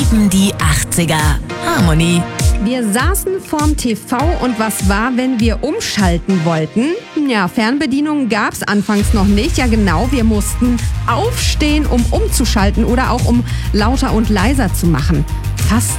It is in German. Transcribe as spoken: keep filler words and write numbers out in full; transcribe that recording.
lieben die achtziger. Harmony. Wir saßen vorm T V und was war, wenn wir umschalten wollten? Ja, Fernbedienungen gab's anfangs noch nicht. Ja genau, wir mussten aufstehen, um umzuschalten oder auch um lauter und leiser zu machen. Fast